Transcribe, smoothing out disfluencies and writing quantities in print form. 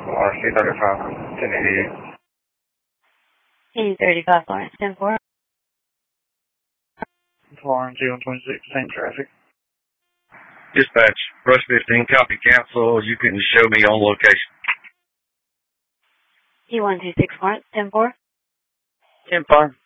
RC35, 1088. 835 Lawrence, 10-4. Florence, 026, same traffic. Dispatch, Rush 15, copy cancel. You can show me on location. E126 Lawrence, 10-4. 10-5.